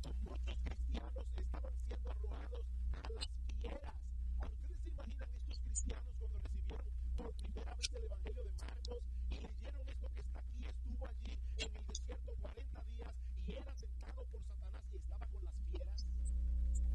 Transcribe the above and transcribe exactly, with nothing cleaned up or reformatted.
cuando muchos cristianos estaban siendo arrojados a las fieras. ¿Ustedes se imaginan estos cristianos cuando recibieron por primera